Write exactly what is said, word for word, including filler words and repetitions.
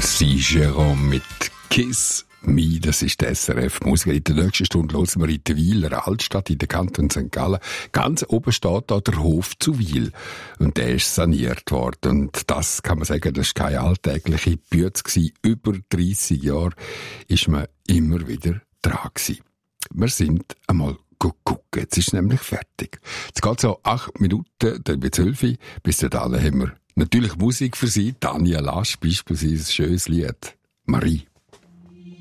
Sie Jérôme mit Kiss Me, das ist der S R F Musik. In der nächsten Stunde hören wir in der Wiler Altstadt in der Kanton Sankt Gallen. Ganz oben steht da der Hof zu Wil. Und der ist saniert worden. Und das kann man sagen, das war keine alltägliche Bütze gewesen. Über dreissig Jahre ist man immer wieder dran gewesen. Wir sind einmal gucken. Jetzt ist es nämlich fertig. Jetzt geht so acht Minuten, dann bei zwölf. Bis dahin haben wir natürlich Musik für Sie. Tanja Lasch beispielsweise, ein schönes Lied. Marie.